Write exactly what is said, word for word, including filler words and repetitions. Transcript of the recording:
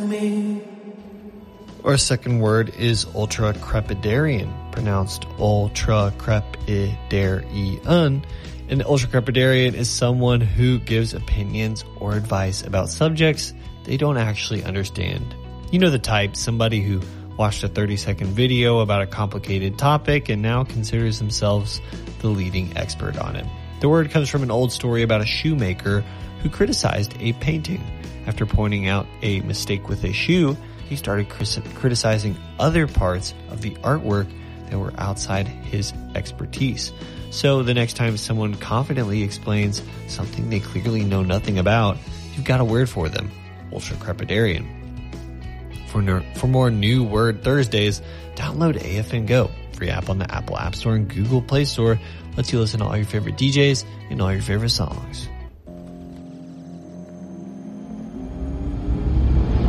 me. Our second word is ultracrepidarian, pronounced ultracrepidarian. An ultracrepidarian is someone who gives opinions or advice about subjects they don't actually understand. You know the type, somebody who watched a thirty second video about a complicated topic and now considers themselves the leading expert on it. The word comes from an old story about a shoemaker who criticized a painting. After pointing out a mistake with a shoe, he started criticizing other parts of the artwork that were outside his expertise. So the next time someone confidently explains something they clearly know nothing about, you've got a word for them: ultracrepidarian. For, ner- for more New Word Thursdays, download A F N Go, free app on the Apple App Store and Google Play Store. Lets you listen to all your favorite D Js and all your favorite songs.